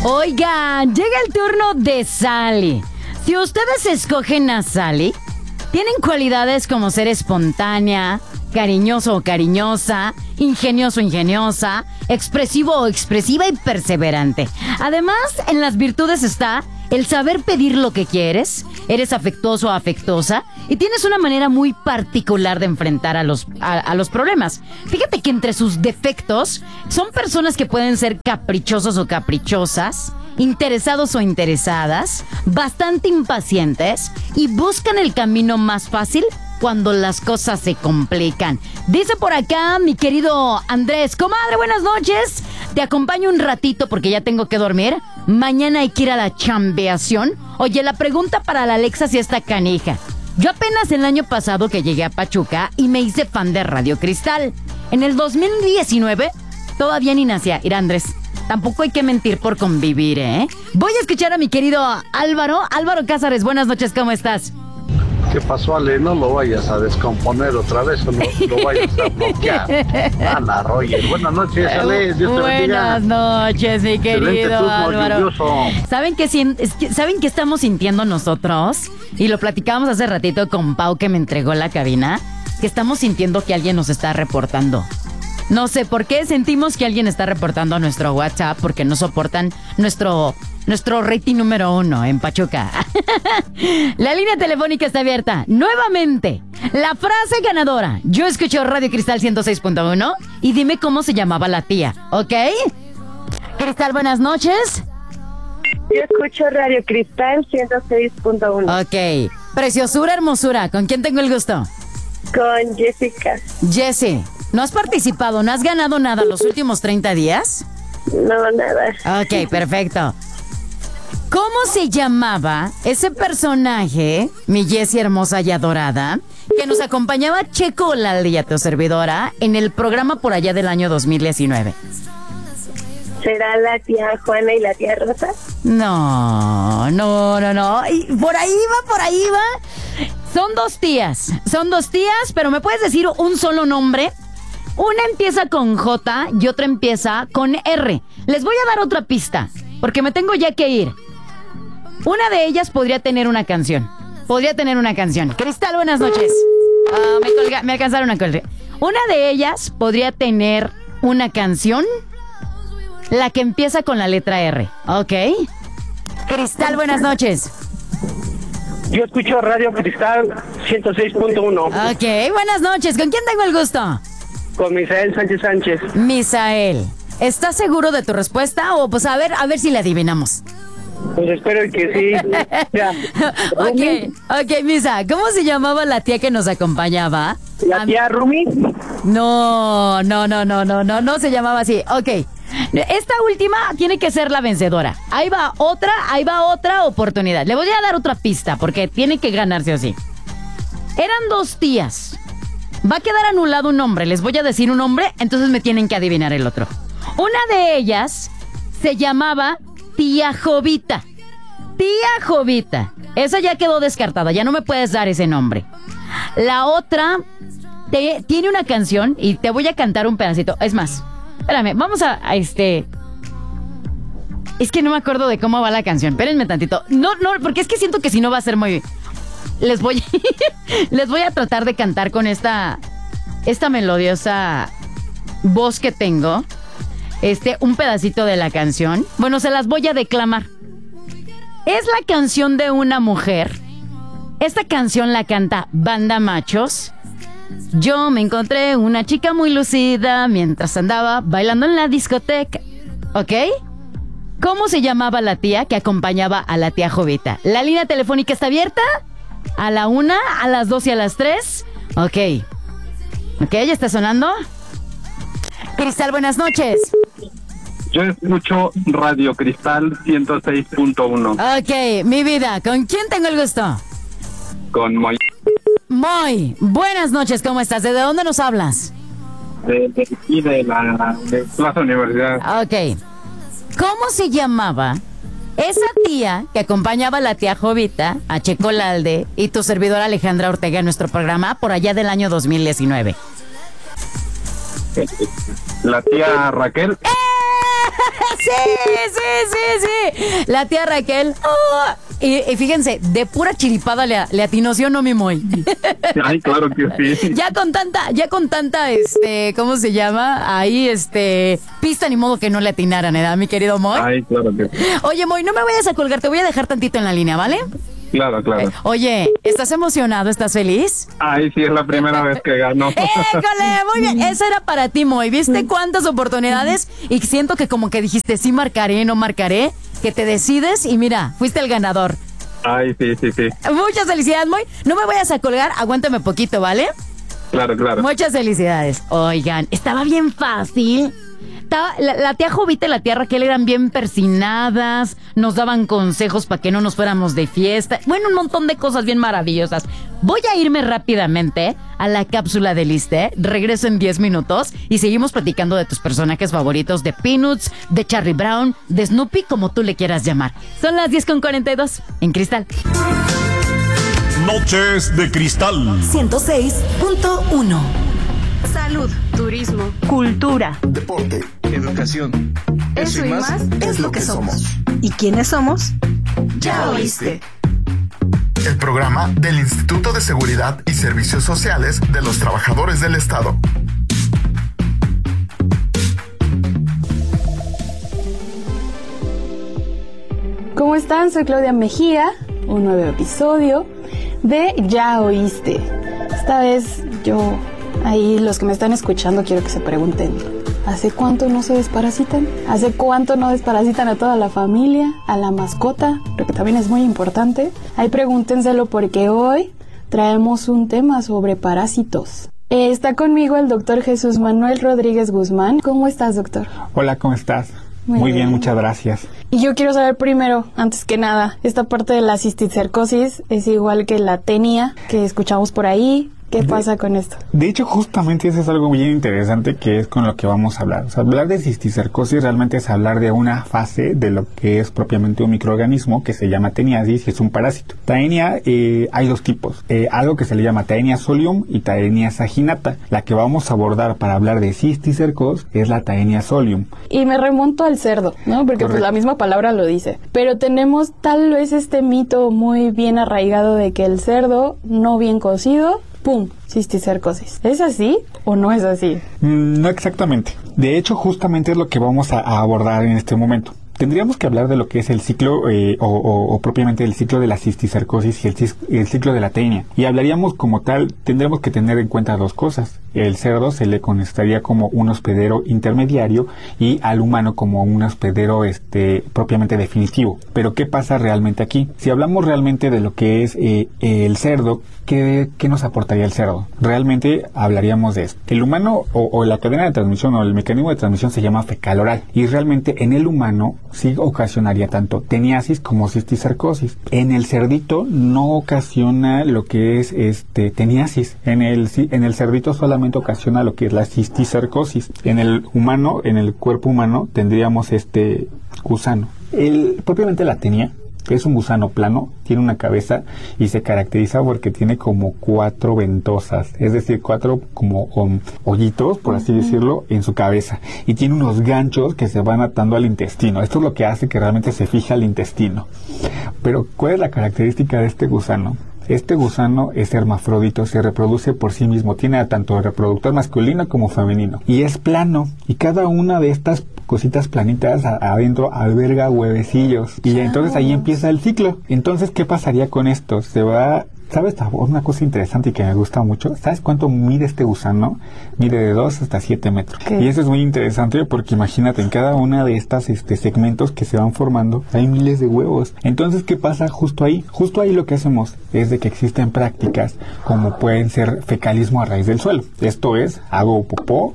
Oigan, llega el turno de Sally. Si ustedes escogen a Sally, tienen cualidades como ser espontánea, cariñoso o cariñosa, ingenioso o ingeniosa, expresivo o expresiva y perseverante. Además, en las virtudes está el saber pedir lo que quieres, eres afectuoso o afectuosa y tienes una manera muy particular de enfrentar a los problemas. Fíjate que entre sus defectos son personas que pueden ser caprichosos o caprichosas, interesados o interesadas, bastante impacientes y buscan el camino más fácil cuando las cosas se complican. Dice por acá mi querido Andrés: comadre, buenas noches. Te acompaño un ratito porque ya tengo que dormir. Mañana hay que ir a la chambeación. Oye, la pregunta para la Alexa sí está canija. Yo apenas el año pasado que llegué a Pachuca y me hice fan de Radio Cristal. En el 2019 todavía ni nacía. Mira, Andrés, tampoco hay que mentir por convivir, ¿eh? Voy a escuchar a mi querido Álvaro. Álvaro Cázares, buenas noches, ¿cómo estás? ¿Qué pasó, Ale? No lo vayas a descomponer otra vez o no lo vayas a bloquear. Ana Roger, buenas noches, Ale. Dios te bendiga. Buenas noches, mi querido Álvaro. ¿Saben qué estamos sintiendo nosotros? Y lo platicábamos hace ratito con Pau, que me entregó la cabina. Que estamos sintiendo que alguien nos está reportando. No sé por qué sentimos que alguien está reportando a nuestro WhatsApp, porque no soportan nuestro rating número 1 en Pachuca. La línea telefónica está abierta. Nuevamente, la frase ganadora. Yo escucho Radio Cristal 106.1 y dime cómo se llamaba la tía, ¿ok? Cristal, buenas noches. Yo escucho Radio Cristal 106.1. Ok. Preciosura, hermosura. ¿Con quién tengo el gusto? Con Jessica. Jessie, ¿no has participado, no has ganado nada los últimos 30 días? No, nada. Ok, perfecto. ¿Cómo se llamaba ese personaje, mi Jessie hermosa y adorada, que nos acompañaba Checo Lalde y a tu servidora en el programa por allá del año 2019? ¿Será la tía Juana y la tía Rosa? No. Y por ahí va. Son dos tías, pero ¿me puedes decir un solo nombre? Una empieza con J y otra empieza con R. Les voy a dar otra pista, porque me tengo ya que ir. Una de ellas podría tener una canción. Cristal, buenas noches. Me alcanzaron a colgar. Una de ellas podría tener una canción, la que empieza con la letra R, ¿ok? Cristal, buenas noches. Yo escucho Radio Cristal 106.1. Ok, buenas noches. ¿Con quién tengo el gusto? Con Misael Sánchez. Misael, ¿estás seguro de tu respuesta? O pues a ver si la adivinamos. Pues espero que sí. Ya. Ok, Misa, ¿cómo se llamaba la tía que nos acompañaba? ¿La tía Rumi? No se llamaba así. Ok, esta última tiene que ser la vencedora. Ahí va otra oportunidad. Le voy a dar otra pista porque tiene que ganarse así. Eran dos tías. Va a quedar anulado un nombre. Les voy a decir un nombre, entonces me tienen que adivinar el otro. Una de ellas se llamaba Tía Jovita. Esa ya quedó descartada. Ya no me puedes dar ese nombre. La otra tiene una canción y te voy a cantar un pedacito. Es más, espérame, vamos a Es que no me acuerdo de cómo va la canción. Espérenme tantito. No, porque es que siento que si no va a ser muy... Les voy a tratar de cantar con esta melodiosa voz que tengo. Un pedacito de la canción. Bueno, se las voy a declamar. Es la canción de una mujer. Esta canción la canta Banda Machos. Yo me encontré una chica muy lucida mientras andaba bailando en la discoteca. ¿Ok? ¿Cómo se llamaba la tía que acompañaba a la tía Jovita? La línea telefónica está abierta. A la 1, a las 2 y a las 3. Ok, ¿ya está sonando? Cristal, buenas noches. Yo escucho Radio Cristal 106.1. Ok, mi vida, ¿con quién tengo el gusto? Con Moy. Moy, buenas noches, ¿cómo estás? ¿De dónde nos hablas? De Plaza Universidad. Ok. ¿Cómo se llamaba esa tía que acompañaba a la tía Jovita, a Checo Lalde y tu servidora Alejandra Ortega en nuestro programa por allá del año 2019? La tía Raquel. Sí, Sí. La tía Raquel. Y fíjense, de pura chiripada le atinó, ¿sí o no, mi Moy? Ay, claro que sí. Ya con tanta, ¿cómo se llama? Ahí, pista, ni modo que no le atinaran, ¿eh, mi querido Moy? Ay, claro que sí. Oye, Moy, no me vayas a colgar, te voy a dejar tantito en la línea, ¿vale? Claro. Oye, ¿estás emocionado? ¿Estás feliz? Ay, sí, es la primera vez que gano. ¡Éjole! Muy bien, esa era para ti, Moy. ¿Viste cuántas oportunidades? Y siento que como que dijiste, sí marcaré, no marcaré, que te decides y mira, fuiste el ganador. Ay, sí. Muchas felicidades, Moy. No me vayas a colgar, aguántame poquito, ¿vale? Claro. Muchas felicidades. Oigan, estaba bien fácil. La tía Jovita y la tía Raquel eran bien persinadas, nos daban consejos para que no nos fuéramos de fiesta. Bueno, un montón de cosas bien maravillosas. Voy a irme rápidamente a la cápsula de Liste. Regreso en 10 minutos y seguimos platicando de tus personajes favoritos, de Peanuts, de Charlie Brown, de Snoopy, como tú le quieras llamar. Son las 10:42 en Cristal. Noches de Cristal 106.1. Salud, turismo, cultura, deporte, educación. Eso y más es lo que somos. ¿Y quiénes somos? Ya oíste. El programa del Instituto de Seguridad y Servicios Sociales de los Trabajadores del Estado. ¿Cómo están? Soy Claudia Mejía, un nuevo episodio de Ya Oíste. Esta vez ahí los que me están escuchando quiero que se pregunten, ¿hace cuánto no se desparasitan? ¿Hace cuánto no desparasitan a toda la familia, a la mascota? Porque también es muy importante. Ahí pregúntenselo porque hoy traemos un tema sobre parásitos. Está conmigo el doctor Jesús Manuel Rodríguez Guzmán. ¿Cómo estás, doctor? Hola, ¿cómo estás? Muy bien, muchas gracias. Y yo quiero saber primero, antes que nada, esta parte de la cisticercosis es igual que la tenia que escuchamos por ahí. ¿Qué pasa con esto? De hecho, justamente eso es algo bien interesante que es con lo que vamos a hablar. O sea, hablar de cisticercosis realmente es hablar de una fase de lo que es propiamente un microorganismo que se llama teniasis y es un parásito. Taenia, hay dos tipos. Algo que se le llama Taenia solium y Taenia saginata. La que vamos a abordar para hablar de cisticercosis es la Taenia solium. Y me remonto al cerdo, ¿no? Porque pues la misma palabra lo dice. Pero tenemos tal vez este mito muy bien arraigado de que el cerdo no bien cocido, ¡pum!, cisticercosis. ¿Es así o no es así? No exactamente. De hecho, justamente es lo que vamos a abordar en este momento. Tendríamos que hablar de lo que es el ciclo o propiamente el ciclo de la cisticercosis y el ciclo de la tenia. Y hablaríamos como tal, tendremos que tener en cuenta dos cosas. El cerdo se le consideraría como un hospedero intermediario y al humano como un hospedero propiamente definitivo. Pero ¿qué pasa realmente aquí? Si hablamos realmente de lo que es el cerdo, ¿qué nos aportaría el cerdo? Realmente hablaríamos de esto. El humano o la cadena de transmisión o el mecanismo de transmisión se llama fecal-oral y realmente en el humano sí ocasionaría tanto teniasis como cisticercosis. En el cerdito no ocasiona lo que es teniasis. En el cerdito solamente ocasiona lo que es la cisticercosis. En el humano, en el cuerpo humano, tendríamos gusano. Propiamente la tenia es un gusano plano, tiene una cabeza y se caracteriza porque tiene como 4 ventosas, es decir, 4 como hoyitos, por así decirlo, en su cabeza. Y tiene unos ganchos que se van atando al intestino. Esto es lo que hace que realmente se fije al intestino. Pero, ¿cuál es la característica de este gusano? Este gusano es hermafrodito, se reproduce por sí mismo, tiene tanto reproductor masculino como femenino y es plano y cada una de estas cositas planitas adentro alberga huevecillos y entonces ahí empieza el ciclo. Entonces, ¿qué pasaría con esto? ¿Sabes una cosa interesante y que me gusta mucho? ¿Sabes cuánto mide este gusano? Mide de 2 hasta 7 metros. ¿Qué? Y eso es muy interesante porque imagínate, en cada una de estas segmentos que se van formando hay miles de huevos. Entonces, ¿qué pasa justo ahí? Justo ahí lo que hacemos es de que existen prácticas como pueden ser fecalismo a raíz del suelo. Esto es, hago popó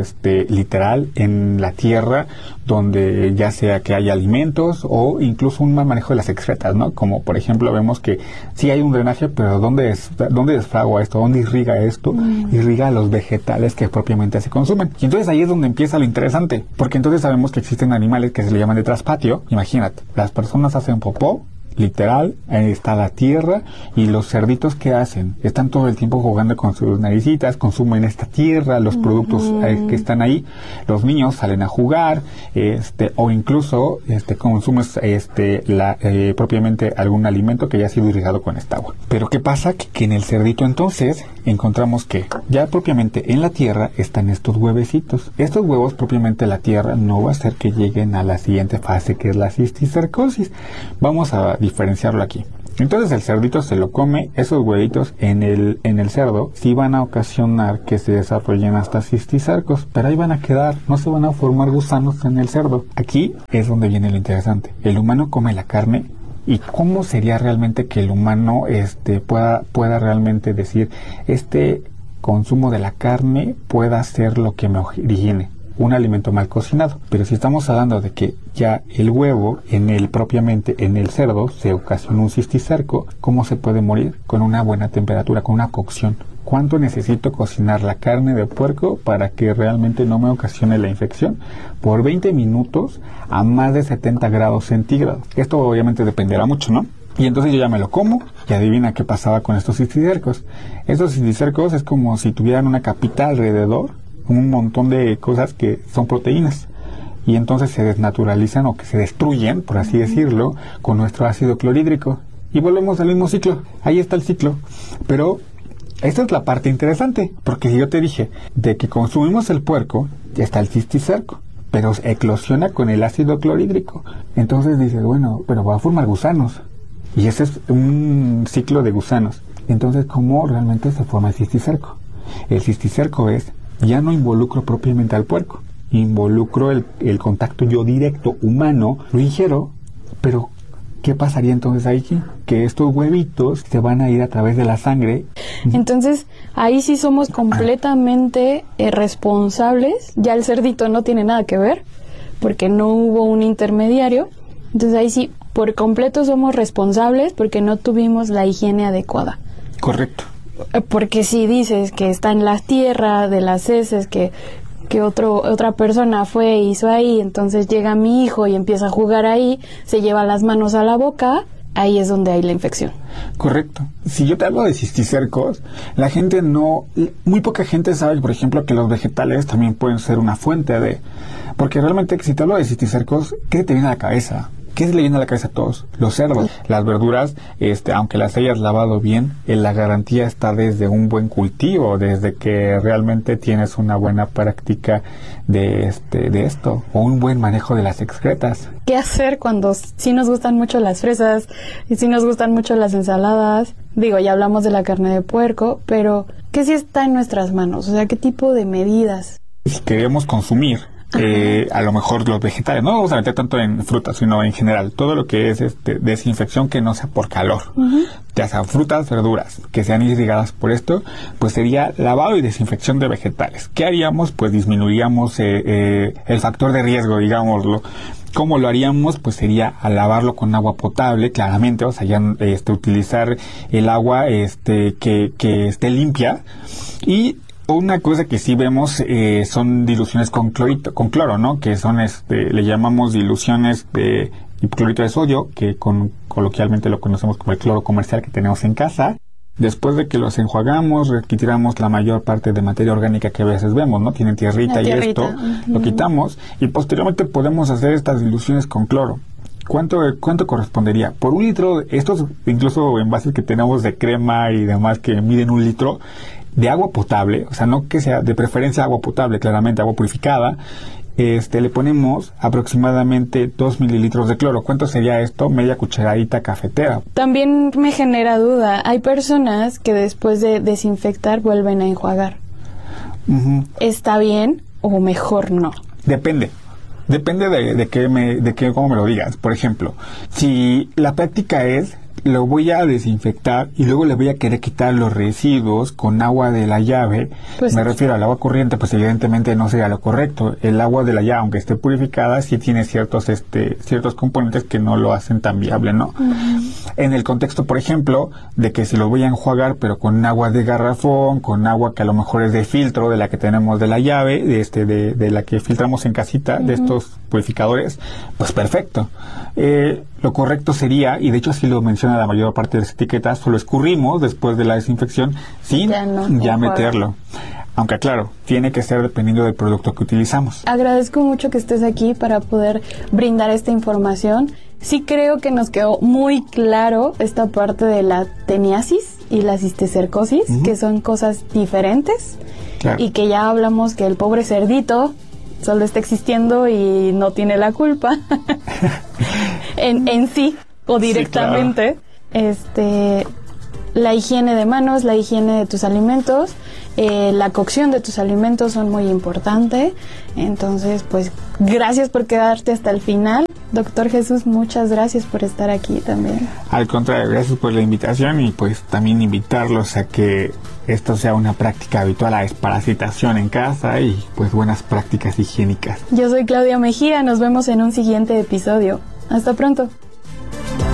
literal en la tierra donde ya sea que haya alimentos o incluso un mal manejo de las excretas, ¿no? Como por ejemplo vemos que sí hay un drenaje, pero ¿dónde desfragua esto? ¿Dónde irriga esto? Irriga los vegetales que propiamente se consumen. Y entonces ahí es donde empieza lo interesante, porque entonces sabemos que existen animales que se le llaman de traspatio. Imagínate, las personas hacen popó literal, ahí está la tierra, y los cerditos ¿qué hacen? Están todo el tiempo jugando con sus naricitas, consumen esta tierra, los productos que están ahí, los niños salen a jugar, o incluso consumes propiamente algún alimento que ya ha sido irrigado con esta agua. Pero ¿qué pasa? Que en el cerdito entonces encontramos que ya propiamente en la tierra están estos huevecitos. Estos huevos propiamente la tierra no va a hacer que lleguen a la siguiente fase, que es la cisticercosis. Vamos a diferenciarlo aquí. Entonces el cerdito se lo come, esos huevitos en el cerdo sí van a ocasionar que se desarrollen hasta cisticercos, pero ahí van a quedar, no se van a formar gusanos en el cerdo. Aquí es donde viene lo interesante. El humano come la carne, y cómo sería realmente que el humano pueda realmente decir consumo de la carne pueda ser lo que me origine un alimento mal cocinado. Pero si estamos hablando de que ya el huevo propiamente en el cerdo se ocasiona un cisticerco, ¿cómo se puede morir? Con una buena temperatura, con una cocción. ¿Cuánto necesito cocinar la carne de puerco para que realmente no me ocasione la infección? Por 20 minutos a más de 70 grados centígrados. Esto obviamente dependerá mucho, ¿no? Y entonces yo ya me lo como, y adivina qué pasaba con estos cisticercos. Estos cisticercos es como si tuvieran una capita alrededor, un montón de cosas que son proteínas, y entonces se desnaturalizan o que se destruyen, por así decirlo, con nuestro ácido clorhídrico, y volvemos al mismo ciclo. Ahí está el ciclo. Pero esta es la parte interesante, porque si yo te dije de que consumimos el puerco, ya está el cisticerco, pero eclosiona con el ácido clorhídrico. Entonces dices, bueno, pero va a formar gusanos, y ese es un ciclo de gusanos. Entonces, ¿cómo realmente se forma el cisticerco? El cisticerco ya no involucro propiamente al puerco, involucro el contacto yo directo humano, lo ingiero, pero ¿qué pasaría entonces ahí? Que estos huevitos se van a ir a través de la sangre. Entonces, ahí sí somos completamente responsables. Ya el cerdito no tiene nada que ver, porque no hubo un intermediario. Entonces, ahí sí, por completo somos responsables porque no tuvimos la higiene adecuada. Correcto. Porque si dices que está en la tierra de las heces que otra persona fue e hizo ahí, entonces llega mi hijo y empieza a jugar ahí, se lleva las manos a la boca, ahí es donde hay la infección. Correcto. Si yo te hablo de cisticercos, muy poca gente sabe, por ejemplo, que los vegetales también pueden ser una fuente porque realmente si te hablo de cisticercos, ¿qué te viene a la cabeza? ¿Qué se le viene a la cabeza a todos? Los cerdos. Las verduras, aunque las hayas lavado bien, la garantía está desde un buen cultivo, desde que realmente tienes una buena práctica de esto, o un buen manejo de las excretas. ¿Qué hacer cuando sí nos gustan mucho las fresas y sí nos gustan mucho las ensaladas? Digo, ya hablamos de la carne de puerco, pero ¿qué sí está en nuestras manos? O sea, ¿qué tipo de medidas? Si queremos consumir a lo mejor los vegetales, no vamos a meter tanto en frutas, sino en general, todo lo que es desinfección que no sea por calor, ya sean frutas, verduras, que sean irrigadas por esto, pues sería lavado y desinfección de vegetales. ¿Qué haríamos? Pues disminuiríamos el factor de riesgo, digámoslo. ¿Cómo lo haríamos? Pues sería a lavarlo con agua potable, claramente, o sea, ya utilizar el agua que esté limpia. Y una cosa que sí vemos son diluciones con cloro, ¿no? Que son, le llamamos diluciones de hipoclorito de sodio, que coloquialmente lo conocemos como el cloro comercial que tenemos en casa. Después de que los enjuagamos, retiramos la mayor parte de materia orgánica que a veces vemos, ¿no? Tienen tierrita y esto, lo quitamos, y posteriormente podemos hacer estas diluciones con cloro. ¿Cuánto correspondería? Por 1 litro, estos incluso envases que tenemos de crema y demás que miden 1 litro, de agua potable, o sea, no que sea de preferencia agua potable, claramente agua purificada, le ponemos aproximadamente 2 mililitros de cloro. ¿Cuánto sería esto? Media cucharadita cafetera. También me genera duda, hay personas que después de desinfectar vuelven a enjuagar. ¿Está bien o mejor no? Depende de cómo me lo digas. Por ejemplo, si la práctica es lo voy a desinfectar y luego le voy a querer quitar los residuos con agua de la llave, pues me refiero al agua corriente, pues evidentemente no sería lo correcto. El agua de la llave, aunque esté purificada, sí tiene ciertos componentes que no lo hacen tan viable, ¿no? En el contexto, por ejemplo, de que si lo voy a enjuagar, pero con agua de garrafón, con agua que a lo mejor es de filtro, de la que tenemos de la llave, de la que filtramos en casita, de estos purificadores, pues perfecto. lo correcto sería, y de hecho así lo menciona la mayor parte de las etiquetas, solo escurrimos después de la desinfección sin ya meterlo. Aunque claro, tiene que ser dependiendo del producto que utilizamos. Agradezco mucho que estés aquí para poder brindar esta información. Sí creo que nos quedó muy claro esta parte de la teniasis y la cisticercosis, que son cosas diferentes, y que ya hablamos que el pobre cerdito solo está existiendo y no tiene la culpa en sí o directamente. La higiene de manos, la higiene de tus alimentos, la cocción de tus alimentos son muy importantes. Entonces, pues, gracias por quedarte hasta el final. Doctor Jesús, muchas gracias por estar aquí también. Al contrario, gracias por la invitación y pues también invitarlos a que esto sea una práctica habitual, la desparasitación en casa y pues buenas prácticas higiénicas. Yo soy Claudia Mejía, nos vemos en un siguiente episodio. Hasta pronto.